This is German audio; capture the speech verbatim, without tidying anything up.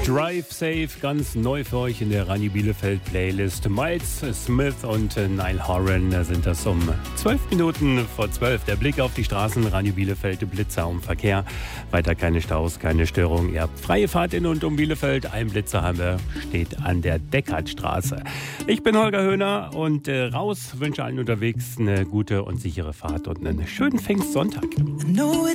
Drive Safe, ganz neu für euch in der Radio Bielefeld Playlist. Miles Smith und Niall Horan sind das um zwölf Minuten vor zwölf. Der Blick auf die Straßen, Radio Bielefeld, Blitzer um Verkehr. Weiter keine Staus, keine Störung. Ihr habt freie Fahrt in und um Bielefeld. Ein Blitzer haben wir, steht an der Deckertstraße. Ich bin Holger Höhner und äh, raus, wünsche allen unterwegs eine gute und sichere Fahrt und einen schönen Pfingstsonntag.